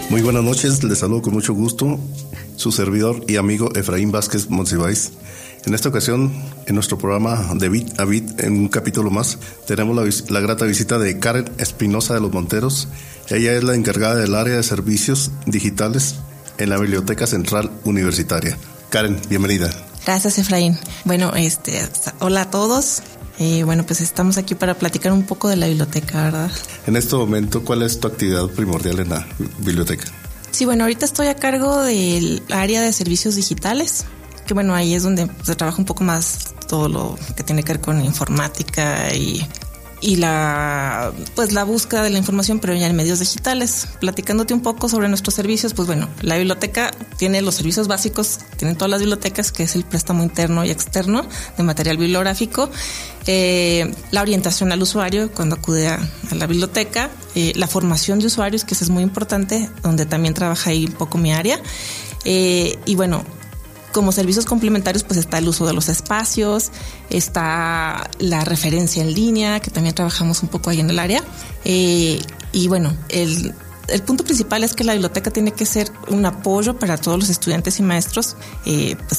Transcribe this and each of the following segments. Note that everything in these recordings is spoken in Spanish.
Muy buenas noches, les saludo con mucho gusto, su servidor y amigo Efraín Vázquez Monsiváis. En esta ocasión, en nuestro programa de Bit a Bit, en un capítulo más, tenemos la grata visita de Karen Espinosa de los Monteros. Ella es la encargada del área de servicios digitales en la Biblioteca Central Universitaria. Karen, bienvenida. Gracias, Efraín. Bueno, hola a todos. Pues estamos aquí para platicar un poco de la biblioteca, ¿verdad? En este momento, ¿cuál es tu actividad primordial en la biblioteca? Sí, bueno, ahorita estoy a cargo del área de servicios digitales, que bueno, ahí es donde se trabaja un poco más todo lo que tiene que ver con informática y la búsqueda de la información, pero ya en medios digitales. Platicándote un poco sobre nuestros servicios, pues bueno, la biblioteca tiene los servicios básicos, tienen todas las bibliotecas, que es el préstamo interno y externo de material bibliográfico, la orientación al usuario cuando acude a la biblioteca, la formación de usuarios, que eso es muy importante, donde también trabaja ahí un poco mi área, y bueno, como servicios complementarios, pues está el uso de los espacios, está la referencia en línea, que también trabajamos un poco ahí en el área. Y bueno, el punto principal es que la biblioteca tiene que ser un apoyo para todos los estudiantes y maestros, pues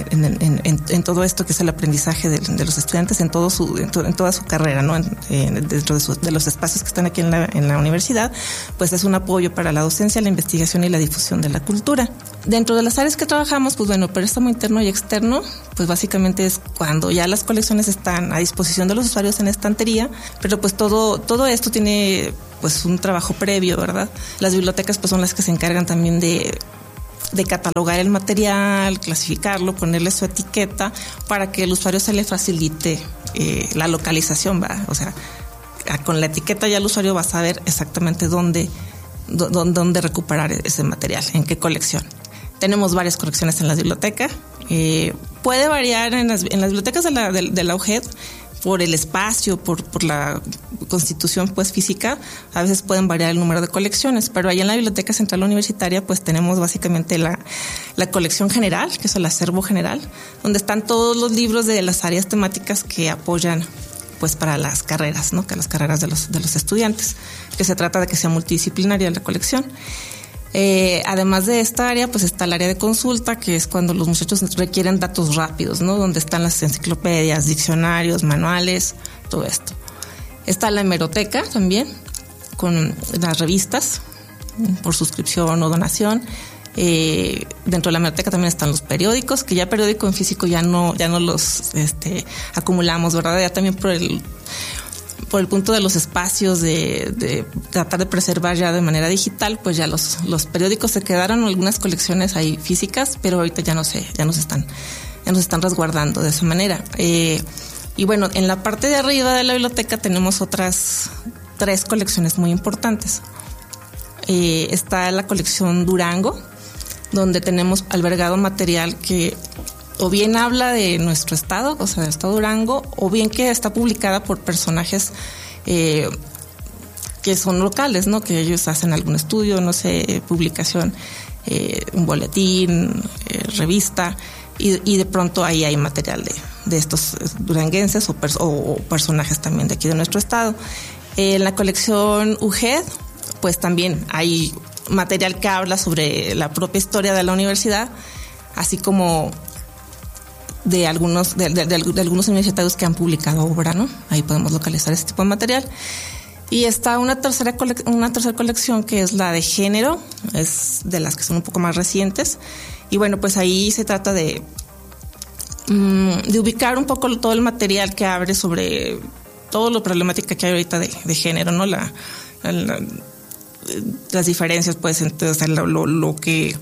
en todo esto que es el aprendizaje de los estudiantes en toda su carrera, ¿no? Dentro de los espacios que están aquí en la universidad, pues es un apoyo para la docencia, la investigación y la difusión de la cultura. Dentro de las áreas que trabajamos, pues bueno, préstamo interno y externo, pues básicamente es cuando ya las colecciones están a disposición de los usuarios en estantería, pero pues todo esto tiene pues un trabajo previo, ¿verdad? Las bibliotecas pues son las que se encargan también de catalogar el material, clasificarlo, ponerle su etiqueta para que el usuario se le facilite la localización, ¿va? O sea, con la etiqueta ya el usuario va a saber exactamente dónde recuperar ese material, en qué colección. Tenemos varias colecciones en la biblioteca. Puede variar en las bibliotecas de la UGED por el espacio, por la constitución pues física. A veces pueden variar el número de colecciones, pero ahí en la Biblioteca Central Universitaria pues tenemos básicamente la colección general, que es el acervo general, donde están todos los libros de las áreas temáticas que apoyan pues para las carreras, ¿no? Que las carreras de los estudiantes, que se trata de que sea multidisciplinaria la colección. Además de esta área, pues está el área de consulta, que es cuando los muchachos requieren datos rápidos, ¿no? Donde están las enciclopedias, diccionarios, manuales, todo esto. Está la hemeroteca también, con las revistas por suscripción o donación. Dentro de la hemeroteca también están los periódicos, que ya periódico en físico ya no los acumulamos, ¿verdad? Ya también por el punto de los espacios de tratar de preservar ya de manera digital, pues ya los periódicos se quedaron, algunas colecciones ahí físicas, pero ahorita ya no se están resguardando de esa manera. Y bueno, en la parte de arriba de la biblioteca tenemos otras 3 colecciones muy importantes. Está la colección Durango, donde tenemos albergado material que o bien habla de nuestro estado, o sea, del estado de Durango, o bien que está publicada por personajes que son locales, ¿no? Que ellos hacen algún estudio, no sé, publicación, un boletín, revista, y de pronto ahí hay material de estos duranguenses o personajes también de aquí de nuestro estado. En la colección UGED, pues también hay material que habla sobre la propia historia de la universidad, así como de algunos universitarios que han publicado obra, ¿no? Ahí podemos localizar ese tipo de material. Y está una tercera colección, que es la de género, es de las que son un poco más recientes. Y bueno, pues ahí se trata de ubicar un poco todo el material que abre sobre todo lo problemática que hay ahorita de género, ¿no? Las diferencias, pues, entonces lo que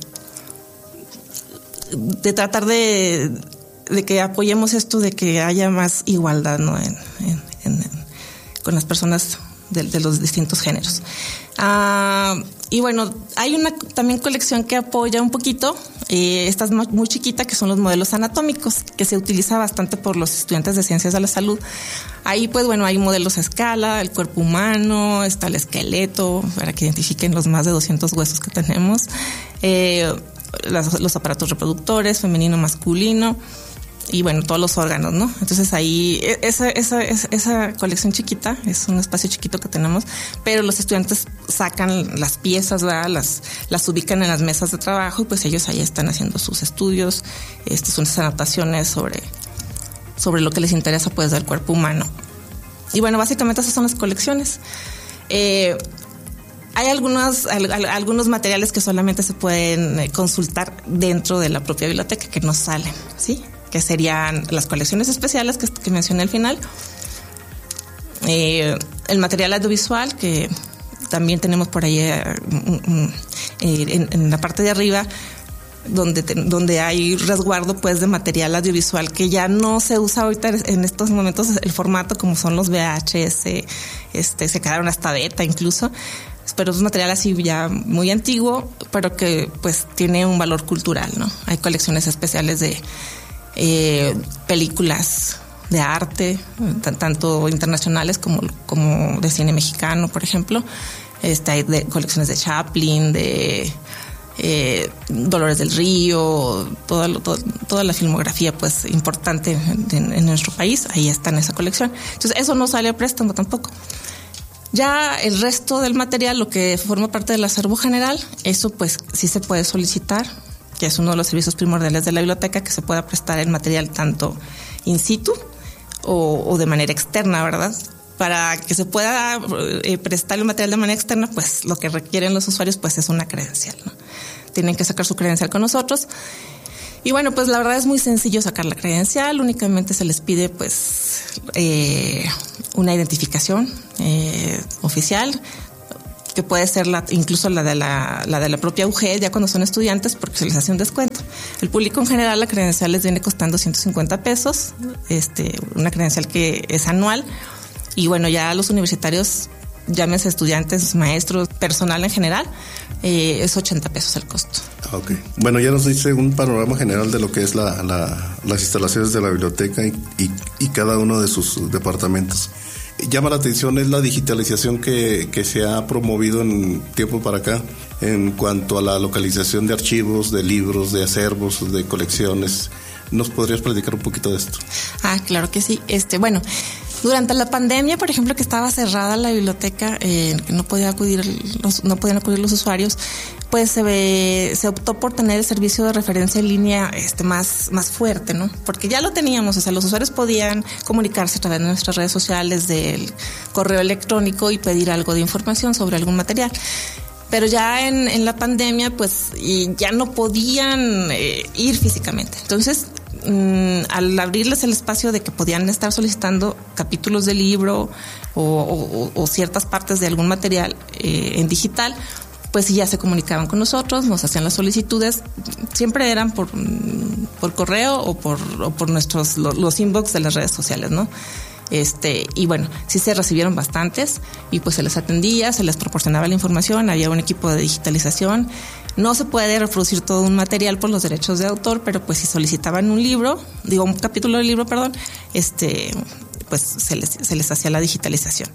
de tratar de que apoyemos esto, de que haya más igualdad, ¿no? Con las personas de los distintos géneros. Y bueno, hay una también colección que apoya un poquito, esta es muy chiquita, que son los modelos anatómicos, que se utiliza bastante por los estudiantes de ciencias de la salud. Ahí pues bueno, hay modelos a escala, el cuerpo humano, está el esqueleto, para que identifiquen los más de 200 huesos que tenemos, los aparatos reproductores, femenino, masculino. y bueno, todos los órganos, ¿no? Entonces ahí esa colección chiquita es un espacio chiquito que tenemos, pero los estudiantes sacan las piezas, ¿verdad? Las ubican en las mesas de trabajo y pues ellos ahí están haciendo sus estudios, sus anotaciones sobre lo que les interesa pues del cuerpo humano. Y bueno, básicamente esas son las colecciones. Hay algunos materiales que solamente se pueden consultar dentro de la propia biblioteca que no salen, ¿sí? Que serían las colecciones especiales que mencioné al final, el material audiovisual que también tenemos por ahí en la parte de arriba, donde hay resguardo pues de material audiovisual que ya no se usa ahorita en estos momentos el formato como son los VHS, se quedaron hasta beta incluso, pero es un material así ya muy antiguo, pero que pues tiene un valor cultural, ¿no? Hay colecciones especiales de películas de arte, tanto internacionales como de cine mexicano, por ejemplo. Hay colecciones de Chaplin, de Dolores del Río, toda la filmografía pues importante en nuestro país, ahí está en esa colección. Entonces eso no sale a préstamo tampoco. Ya el resto del material, lo que forma parte del acervo general, eso pues sí se puede solicitar, que es uno de los servicios primordiales de la biblioteca, que se pueda prestar el material tanto in situ o de manera externa, ¿verdad? Para que se pueda prestar el material de manera externa, pues lo que requieren los usuarios pues es una credencial, ¿no? Tienen que sacar su credencial con nosotros. Y bueno, pues la verdad es muy sencillo sacar la credencial, únicamente se les pide pues una identificación oficial, que puede ser incluso la de la propia UGEL, ya cuando son estudiantes, porque se les hace un descuento. El público en general, la credencial les viene costando 150 pesos, una credencial que es anual. Y bueno, ya los universitarios, llámense estudiantes, maestros, personal en general, es 80 pesos el costo. Okay. Bueno, ya nos dice un panorama general de lo que es las instalaciones de la biblioteca y cada uno de sus departamentos. Llama la atención es la digitalización que se ha promovido en tiempo para acá en cuanto a la localización de archivos, de libros, de acervos, de colecciones. ¿Nos podrías platicar un poquito de esto? Claro que sí. Bueno, durante la pandemia, por ejemplo, que estaba cerrada la biblioteca, que no podían acudir los usuarios, pues se optó por tener el servicio de referencia en línea más fuerte, ¿no? Porque ya lo teníamos, o sea, los usuarios podían comunicarse a través de nuestras redes sociales, del correo electrónico y pedir algo de información sobre algún material. Pero ya en la pandemia, pues ya no podían ir físicamente. Entonces, al abrirles el espacio de que podían estar solicitando capítulos del libro o ciertas partes de algún material en digital, pues ya se comunicaban con nosotros, nos hacían las solicitudes, siempre eran por correo o por los inbox de las redes sociales, ¿no? Y bueno, sí se recibieron bastantes y pues se les atendía, se les proporcionaba la información, había un equipo de digitalización. No se puede reproducir todo un material por los derechos de autor, pero pues si solicitaban un capítulo del libro, pues se les hacía la digitalización.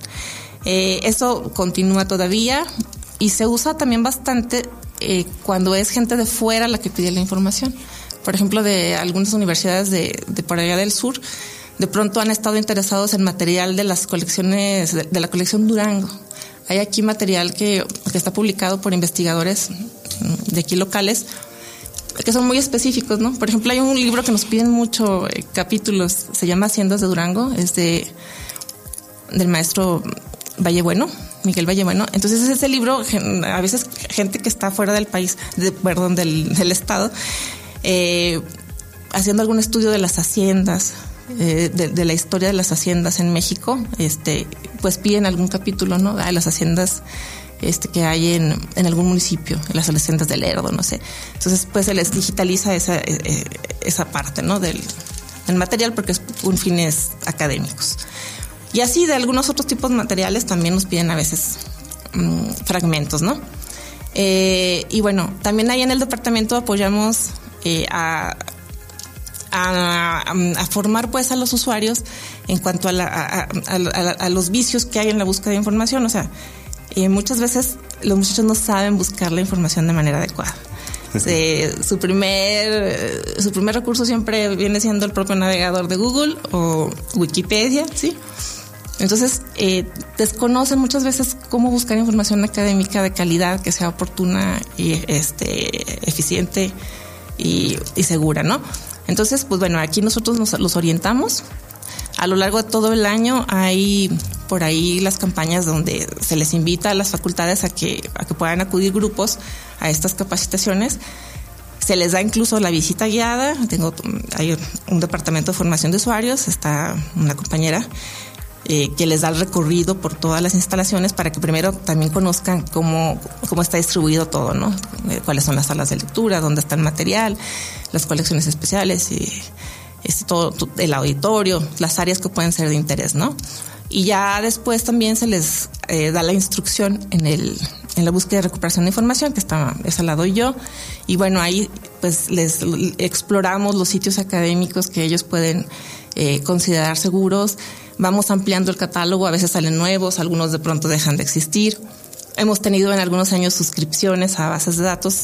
Eso continúa todavía y se usa también bastante cuando es gente de fuera la que pide la información. Por ejemplo, de algunas universidades de por allá del sur, de pronto han estado interesados en material de las colecciones, de la colección Durango. Hay aquí material que está publicado por investigadores de aquí locales, que son muy específicos, ¿no? Por ejemplo, hay un libro que nos piden mucho capítulos, se llama Haciendas de Durango, es del maestro Vallebueno, Miguel Vallebueno. Entonces ese libro, a veces gente que está fuera del país, del estado, haciendo algún estudio de las haciendas, de la historia de las haciendas en México, pues piden algún capítulo, ¿no? De las haciendas que hay en algún municipio, en las haciendas del Lerdo, no sé. Entonces, pues se les digitaliza esa parte, ¿no? Del material, porque es con fines académicos. Y así de algunos otros tipos de materiales también nos piden a veces fragmentos, ¿no? Y bueno, también ahí en el departamento apoyamos a formar pues a los usuarios en cuanto a los vicios que hay en la búsqueda de información. O sea, muchas veces los muchachos no saben buscar la información de manera adecuada. Su primer recurso siempre viene siendo el propio navegador de Google o Wikipedia, ¿sí? Entonces, desconocen muchas veces cómo buscar información académica de calidad que sea oportuna y eficiente y segura, ¿no? Entonces, pues bueno, aquí nosotros los orientamos. A lo largo de todo el año hay por ahí las campañas donde se les invita a las facultades a que puedan acudir grupos a estas capacitaciones. Se les da incluso la visita guiada. Hay un departamento de formación de usuarios, está una compañera que les da el recorrido por todas las instalaciones para que primero también conozcan cómo está distribuido todo, ¿no? Cuáles son las salas de lectura, dónde está el material, las colecciones especiales y todo el auditorio, las áreas que pueden ser de interés, ¿no? Y ya después también se les da la instrucción en la búsqueda de recuperación de información, que esa la doy yo. Y bueno, ahí pues les exploramos los sitios académicos que ellos pueden considerar seguros. Vamos ampliando el catálogo, a veces salen nuevos, algunos de pronto dejan de existir. Hemos tenido en algunos años suscripciones a bases de datos.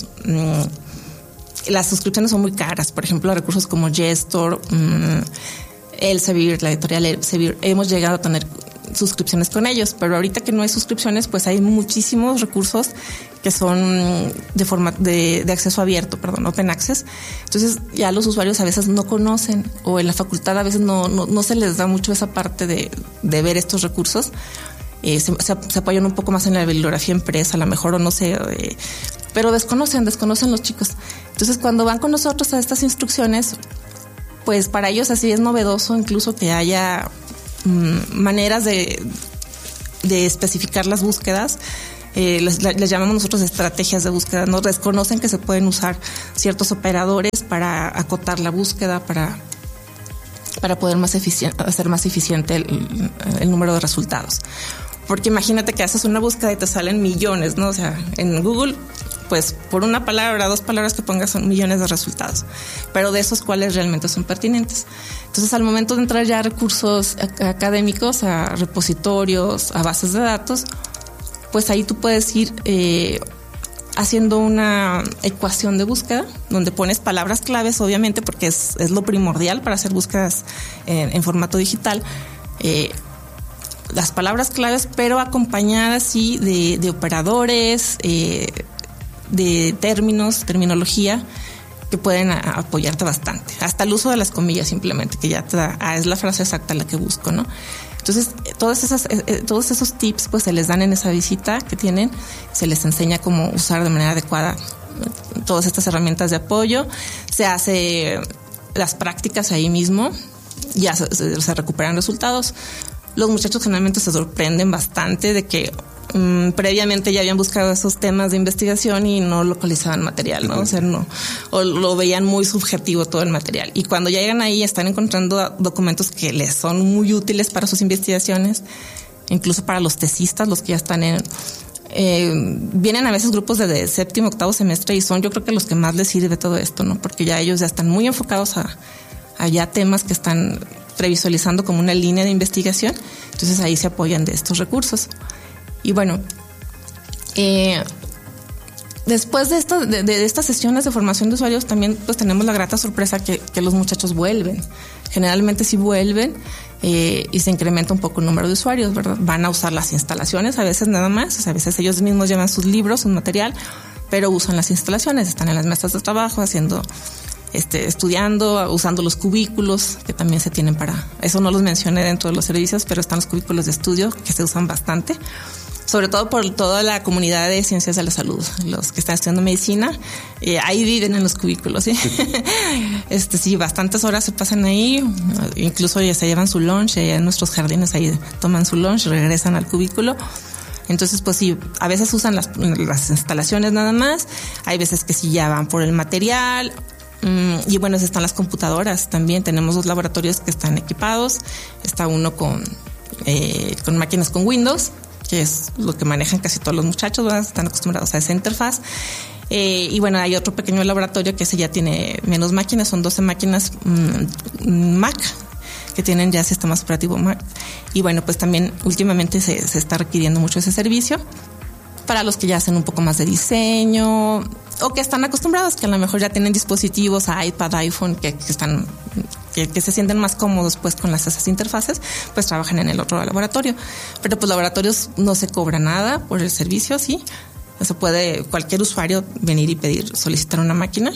Las suscripciones son muy caras, por ejemplo, a recursos como Gestor, Elsevier, la editorial Elsevier, hemos llegado a tener suscripciones con ellos, pero ahorita que no hay suscripciones, pues hay muchísimos recursos que son de acceso abierto, open access. Entonces ya los usuarios a veces no conocen, o en la facultad a veces no se les da mucho esa parte de ver estos recursos. Se apoyan un poco más en la bibliografía impresa, a lo mejor, o no sé, pero desconocen los chicos. Entonces cuando van con nosotros a estas instrucciones, pues para ellos así es novedoso incluso que haya maneras de especificar las búsquedas. Les llamamos nosotros estrategias de búsqueda, ¿no? Desconocen que se pueden usar ciertos operadores para acotar la búsqueda, para poder hacer más eficiente el número de resultados. Porque imagínate que haces una búsqueda y te salen millones, ¿no? O sea, en Google, pues por una palabra, 2 palabras que pongas son millones de resultados, pero de esos cuáles realmente son pertinentes. Entonces, al momento de entrar ya a recursos académicos, a repositorios, a bases de datos, pues ahí tú puedes ir haciendo una ecuación de búsqueda donde pones palabras claves, obviamente, porque es lo primordial para hacer búsquedas en formato digital. Las palabras claves, pero acompañadas sí de operadores, de terminología que pueden apoyarte bastante. Hasta el uso de las comillas, simplemente, que ya te da, es la frase exacta la que busco, ¿no? Entonces, todos esos tips pues se les dan en esa visita que tienen, se les enseña cómo usar de manera adecuada todas estas herramientas de apoyo, se hace las prácticas ahí mismo, ya se recuperan resultados. Los muchachos generalmente se sorprenden bastante de que previamente ya habían buscado esos temas de investigación y no localizaban material, ¿no? O sea, o lo veían muy subjetivo todo el material. Y cuando llegan ahí están encontrando documentos que les son muy útiles para sus investigaciones, incluso para los tesistas, los que ya están vienen a veces grupos de 7º, 8º semestre y son, yo creo que los que más les sirve todo esto, ¿no? Porque ya ellos ya están muy enfocados a ya temas que están previsualizando como una línea de investigación. Entonces ahí se apoyan de estos recursos. Y bueno, después de estas sesiones de formación de usuarios también pues tenemos la grata sorpresa que los muchachos vuelven. Generalmente sí vuelven y se incrementa un poco el número de usuarios, ¿verdad? Van a usar las instalaciones a veces nada más, o sea, a veces ellos mismos llevan sus libros, su material, pero usan las instalaciones, están en las mesas de trabajo estudiando, usando los cubículos que también se tienen eso no los mencioné dentro de los servicios, pero están los cubículos de estudio que se usan bastante, sobre todo por toda la comunidad de ciencias de la salud, los que están estudiando medicina, ahí viven en los cubículos, ¿sí? Sí, bastantes horas se pasan ahí, incluso ya se llevan su lunch, allá en nuestros jardines ahí toman su lunch, regresan al cubículo. Entonces, pues sí, a veces usan las instalaciones nada más, hay veces que sí ya van por el material. Y bueno, están las computadoras también. Tenemos 2 laboratorios que están equipados. Está uno con máquinas con Windows, que es lo que manejan casi todos los muchachos, ¿verdad? Están acostumbrados a esa interfaz. Y bueno, hay otro pequeño laboratorio que ese ya tiene menos máquinas, son 12 máquinas Mac, que tienen ya sistemas operativos Mac. Y bueno, pues también últimamente se está requiriendo mucho ese servicio para los que ya hacen un poco más de diseño, o que están acostumbrados, que a lo mejor ya tienen dispositivos, iPad, iPhone, que se sienten más cómodos pues con esas interfaces, pues trabajan en el otro laboratorio. Pero pues laboratorios no se cobra nada por el servicio, sí. Se puede cualquier usuario venir y solicitar una máquina.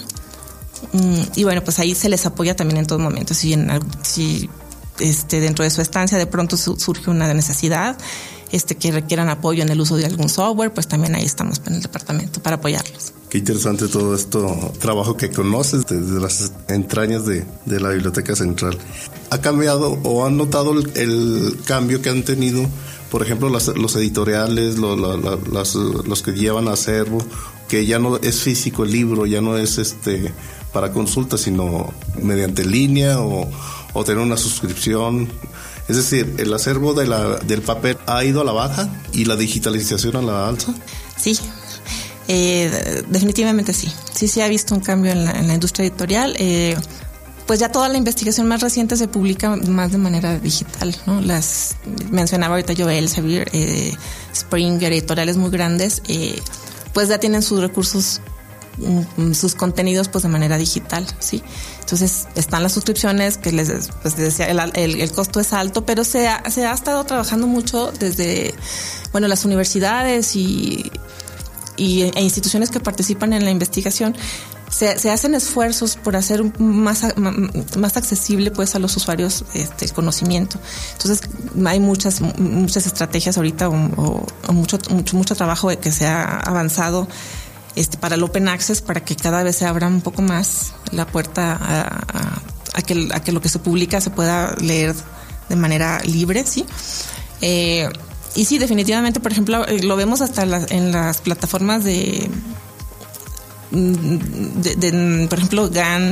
Y bueno, pues ahí se les apoya también en todo momento. Si dentro de su estancia de pronto surge una necesidad, que requieran apoyo en el uso de algún software, pues también ahí estamos en el departamento para apoyarlos. Qué interesante todo esto, trabajo que conoces desde las entrañas de la Biblioteca Central. ¿Ha cambiado o han notado el cambio que han tenido, por ejemplo, los editoriales, los que llevan acervo, que ya no es físico el libro, ya no es para consulta, sino mediante línea o tener una suscripción? Es decir, el acervo del papel ha ido a la baja y la digitalización a la alza. Sí, definitivamente sí. Sí se ha visto un cambio en la industria editorial. Pues ya toda la investigación más reciente se publica más de manera digital, ¿no? Mencionaba ahorita yo Elsevier, Springer, editoriales muy grandes, pues ya tienen sus recursos, sus contenidos pues de manera digital, ¿sí? Entonces están las suscripciones que les decía, el costo es alto, pero se ha estado trabajando mucho desde, las universidades e instituciones que participan en la investigación. Se hacen esfuerzos por hacer más accesible pues a los usuarios el conocimiento. Entonces hay muchas estrategias ahorita o mucho trabajo que se ha avanzado para el Open Access, para que cada vez se abra un poco más la puerta a que lo que se publica se pueda leer de manera libre, ¿sí? Y sí, definitivamente, por ejemplo, lo vemos hasta en las plataformas de por ejemplo, GAN,